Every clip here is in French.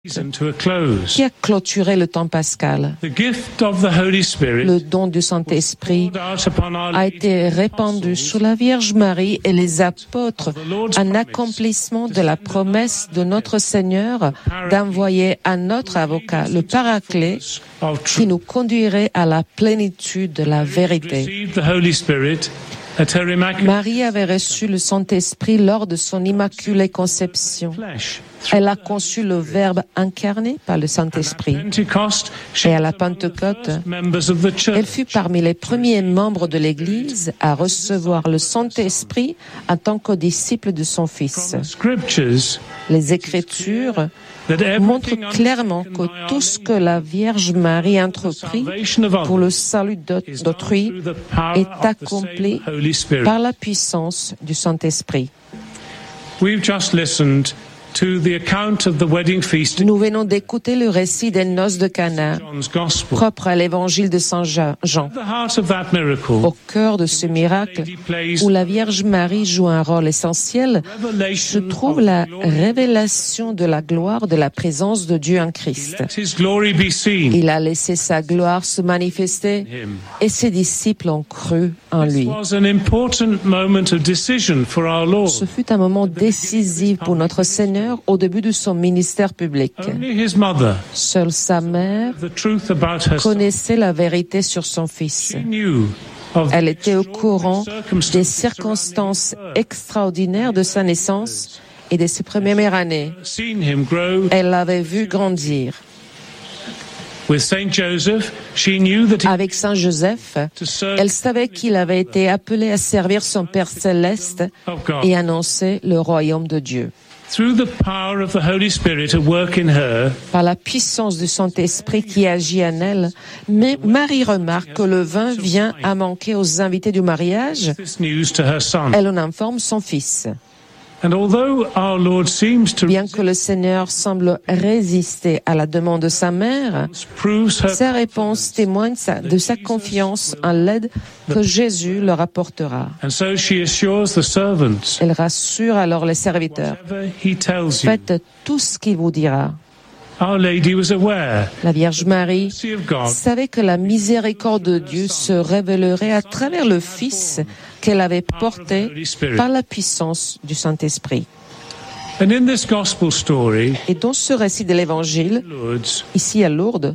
qui a clôturé le temps pascal. Le don du Saint-Esprit a été répandu sur la Vierge Marie et les apôtres en accomplissement de la promesse de notre Seigneur d'envoyer un autre avocat, le Paraclet, qui nous conduirait à la plénitude de la vérité. Marie avait reçu le Saint-Esprit lors de son immaculée conception. Elle a conçu le Verbe incarné par le Saint-Esprit. Et à la Pentecôte, elle fut parmi les premiers membres de l'Église à recevoir le Saint-Esprit en tant que disciple de son Fils. Les Écritures montrent clairement que tout ce que la Vierge Marie entreprit pour le salut d'autrui est accompli par la puissance du Saint-Esprit. Nous venons d'écouter le récit des noces de Cana, propre à l'évangile de Saint Jean. Au cœur de ce miracle, où la Vierge Marie joue un rôle essentiel, se trouve la révélation de la gloire de la présence de Dieu en Christ. Il a laissé sa gloire se manifester et ses disciples ont cru en lui. Ce fut un moment décisif pour notre Seigneur au début de son ministère public. Seule sa mère connaissait la vérité sur son fils. Elle était au courant des circonstances extraordinaires de sa naissance et de ses premières années. Elle l'avait vu grandir. Avec Saint Joseph, elle savait qu'il avait été appelé à servir son Père céleste et annoncer le royaume de Dieu. Par la puissance du Saint-Esprit qui agit en elle, mais Marie remarque que le vin vient à manquer aux invités du mariage. Elle en informe son fils. Bien que le Seigneur semble résister à la demande de sa mère, sa réponse témoigne de sa confiance en l'aide que Jésus leur apportera. Elle rassure alors les serviteurs. Faites tout ce qu'il vous dira. La Vierge Marie savait que la miséricorde de Dieu se révélerait à travers le Fils qu'elle avait porté par la puissance du Saint-Esprit. Et dans ce récit de l'Évangile, ici à Lourdes,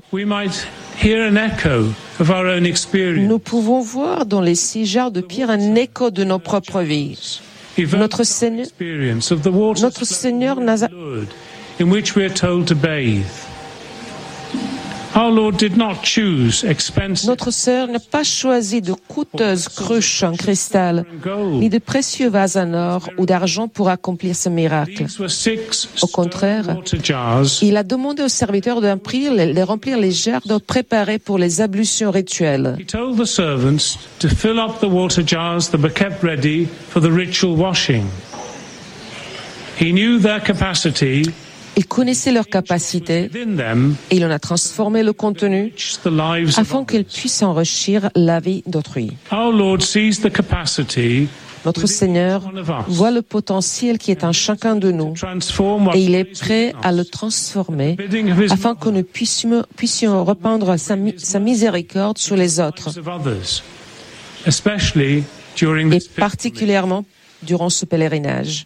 nous pouvons voir dans les 6 jarres de pierre un écho de nos propres vies. Notre Seigneur n'a in which we are told to bathe. Our Lord did not choose expensive. Notre Sœur n'a pas choisi de coûteuses cruches en cristal, ni de précieux vases en or ou d'argent pour accomplir ce miracle. Au contraire, il a demandé aux serviteurs de remplir les jarres d'eau préparées pour les ablutions rituelles. He told the servants to fill up the water jars that were kept ready for the ritual washing. He knew their capacity. Il connaissait leur capacité et il en a transformé le contenu afin qu'ils puissent enrichir la vie d'autrui. Notre Seigneur voit le potentiel qui est en chacun de nous et il est prêt à le transformer afin que nous puissions répandre sa miséricorde sur les autres, et particulièrement durant ce pèlerinage.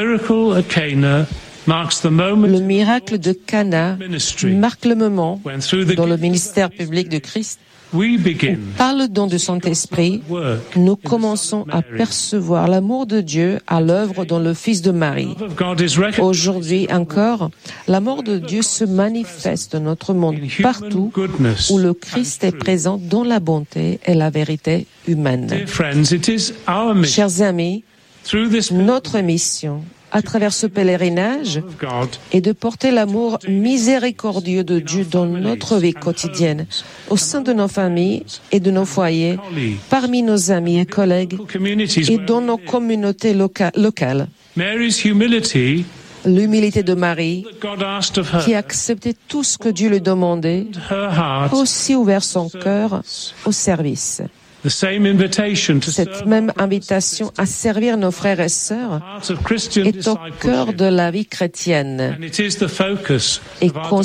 Le miracle de Cana marque le moment dans le ministère public de Christ où, par le don du Saint-Esprit, nous commençons à percevoir l'amour de Dieu à l'œuvre dans le Fils de Marie. Aujourd'hui encore, l'amour de Dieu se manifeste dans notre monde partout où le Christ est présent dans la bonté et la vérité humaine. Chers amis, notre mission à travers ce pèlerinage est de porter l'amour miséricordieux de Dieu dans notre vie quotidienne, au sein de nos familles et de nos foyers, parmi nos amis et collègues et dans nos communautés locales. L'humilité de Marie, qui a accepté tout ce que Dieu lui demandait, a aussi ouvert son cœur au service. Cette même invitation à servir nos frères et sœurs est au cœur de la vie chrétienne et